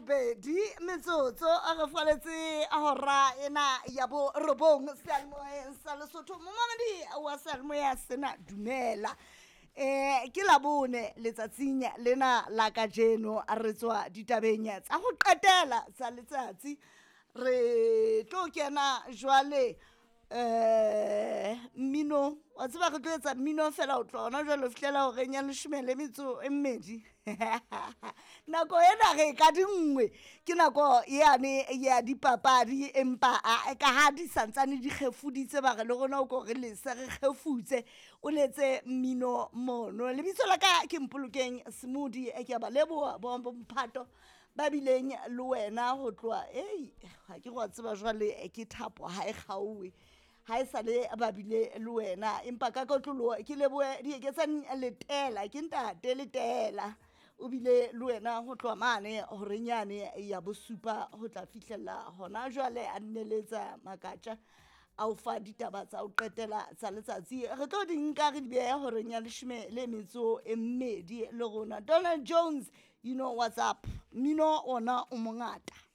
pedi metsotso a re faletse a hora ena ya bo robong seyalemoyeng sa Lesotho. Momamedi wa seyalemoya sena dumela. Ke Labone letsatsing lena la kajeno a re tswa ditabeng tsa ho qetela tsa letsatsi re tlo kena jwale mmino wa tseba re tlo etsa mmino fela o tlo ona jwale o fihlela ho reng ya 12 nako ena re ka dingwe ke nako yane ya dipapadi empa ka ha di santsane di kgefuditse ba re le rona o ko re lese re kgefutse o letse mmino mono lebitso la ka ke Mpolokeng Smudi ke a ba leboha bo mphato ba bileng le wena ho tloa ha ke go tseba jwale ke thapo ha e kgaowe ha e sale ba bile le wena empa ka kotlolo ke lebohe di eketsang letela ke ntate letela o bile le wena ho tloa mane hore nyane ya bosupa ho tla fihlella hona jwale a nneletsa makatja a o fa ditaba tsa o qetela tsa letsatsi re tlo di nka re di behe hore nya 12 le rona Donald Jones you know what's up mmino ona o mongata.